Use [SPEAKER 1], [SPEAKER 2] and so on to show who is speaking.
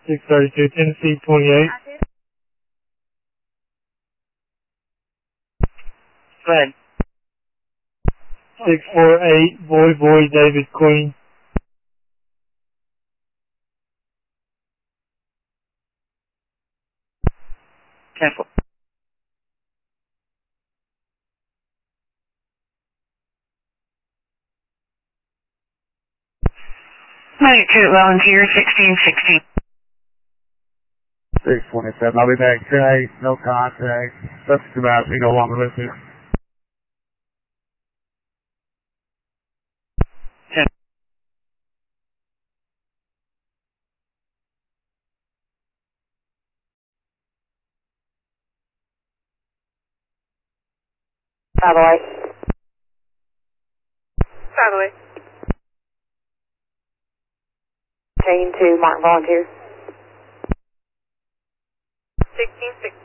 [SPEAKER 1] 632 Tennessee 28.
[SPEAKER 2] Fred.
[SPEAKER 1] 648 Boy David Queen.
[SPEAKER 2] Careful. Magnitude Volunteer 1660.
[SPEAKER 3] 627, I'll be back tonight, no contact, subject about me no longer listed.
[SPEAKER 2] 10.
[SPEAKER 4] By the way. Chain to Martin Volunteer.
[SPEAKER 5] 1660.